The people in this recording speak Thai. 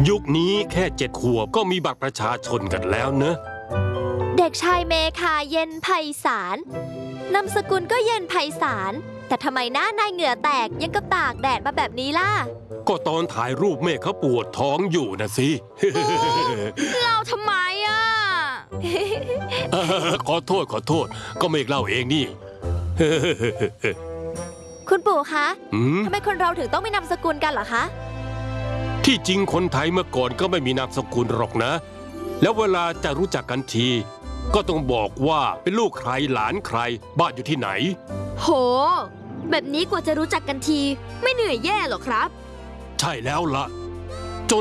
ยุคนี้แค่7 ขวบก็มีบัตรประชาชนกันแล้วเนอะเด็กชายเมคาเย็นไพศาลนามสกุลก็เย็นไพศาลแต่ทำไมหน้านายเหงื่อแตกยังกับตากแดดมาแบบนี้ล่ะก็ตอนถ่ายรูปเมฆเขาปวดท้องอยู่นะสิเราทำไมอ่ะขอโทษก็เมฆเล่าเองนี่คุณปู่คะหืมทำไมคนเราถึงต้องมีนามสกุลกันเหรอคะที่จริงคนไทยเมื่อก่อนก็ไม่มีนามสกุลหรอกนะ แล้วเวลาจะรู้จักกันที ก็ต้องบอกว่าเป็นลูกใครหลานใครบ้านอยู่ที่ไหนโห แบบนี้กว่าจะรู้จักกันที ไม่เหนื่อยแย่หรอครับใช่แล้วล่ะ